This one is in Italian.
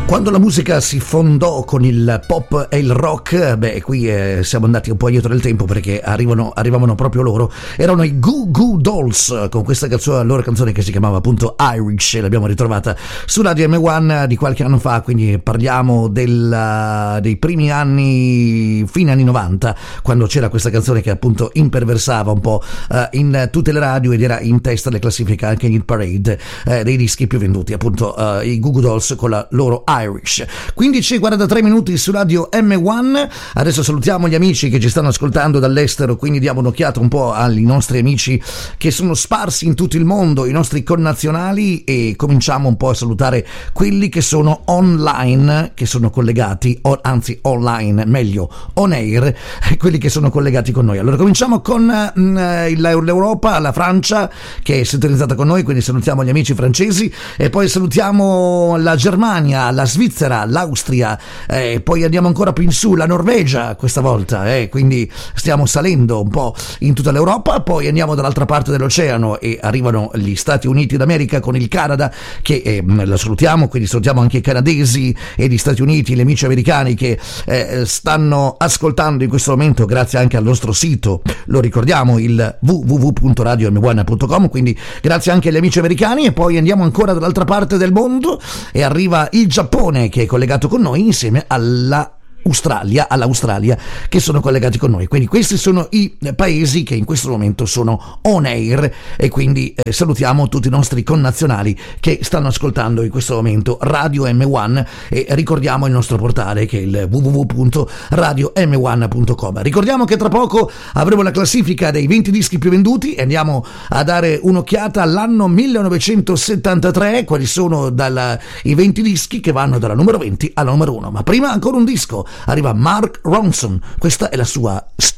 Quando la musica si fondò con il pop e il rock, qui siamo andati un po' indietro nel tempo, perché arrivavano proprio loro. Erano i Goo Goo Dolls con questa canzone, la loro canzone che si chiamava appunto Irish, e l'abbiamo ritrovata su Radio M1 di qualche anno fa, quindi parliamo dei primi anni, fine anni 90, quando c'era questa canzone che appunto imperversava un po' in tutte le radio ed era in testa alle classifiche anche in parade dei dischi più venduti, appunto i Goo Goo Dolls con la loro Irish. 15:43 minuti su Radio M1. Adesso salutiamo gli amici che ci stanno ascoltando dall'estero, quindi diamo un'occhiata un po' ai nostri amici che sono sparsi in tutto il mondo, i nostri connazionali, e cominciamo un po' a salutare quelli che sono online, che sono collegati, anzi online, meglio on air, quelli che sono collegati con noi. Allora cominciamo con l'Europa, la Francia che è sintonizzata con noi, quindi salutiamo gli amici francesi, e poi salutiamo la Germania, la Svizzera, l'Austria, poi andiamo ancora più in su, la Norvegia questa volta, quindi stiamo salendo un po' in tutta l'Europa. Poi andiamo dall'altra parte dell'oceano e arrivano gli Stati Uniti d'America con il Canada, che la salutiamo, quindi salutiamo anche i canadesi e gli Stati Uniti, gli amici americani che stanno ascoltando in questo momento grazie anche al nostro sito, lo ricordiamo, il www.radiom1.com, quindi grazie anche agli amici americani. E poi andiamo ancora dall'altra parte del mondo e arriva il Giappone, che è collegato con noi insieme all'Australia, che sono collegati con noi. Quindi questi sono i paesi che in questo momento sono on air, e quindi salutiamo tutti i nostri connazionali che stanno ascoltando in questo momento Radio M1, e ricordiamo il nostro portale che è il www.radiom1.com. Ricordiamo che tra poco avremo la classifica dei 20 dischi più venduti e andiamo a dare un'occhiata all'anno 1973, quali sono i 20 dischi che vanno dalla numero 20 alla numero 1. Ma prima ancora un disco. Arriva Mark Ronson, questa è la sua storia.